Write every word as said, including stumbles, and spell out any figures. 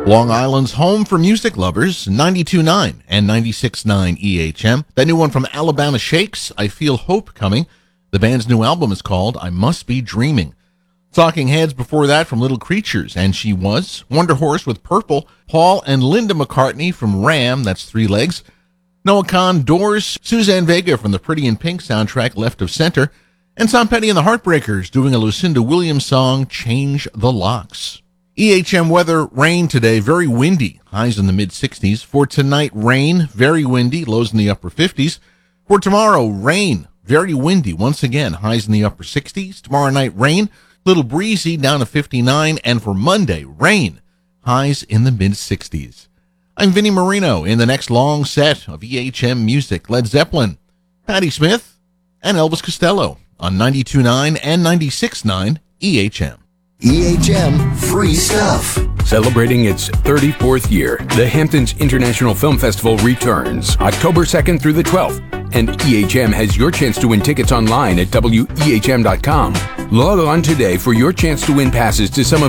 Long Island's home for music lovers, ninety-two point nine and ninety-six point nine E H M. That new one from Alabama Shakes, I Feel Hope Coming. The band's new album is called I Must Be Dreaming. Talking Heads before that from Little Creatures, and She Was. Wonder Horse with Purple. Paul and Linda McCartney from Ram, that's Three Legs. Noah Kahn, Doors. Suzanne Vega from the Pretty in Pink soundtrack, Left of Center. And Tom Petty and the Heartbreakers doing a Lucinda Williams song, Change the Locks. E H M weather, rain today, very windy, highs in the mid-sixties. For tonight, rain, very windy, lows in the upper fifties. For tomorrow, rain, very windy, once again, highs in the upper sixties. Tomorrow night, rain, little breezy, down to fifty-nine. And for Monday, rain, highs in the mid-sixties. I'm Vinnie Marino in the next long set of E H M music. Led Zeppelin, Patti Smith, and Elvis Costello on ninety-two point nine and ninety-six point nine E H M. E H M Free Stuff. Celebrating its thirty-fourth year, the Hamptons International Film Festival returns October second through the twelfth, and E H M has your chance to win tickets online at W E H M dot com. Log on today for your chance to win passes to some of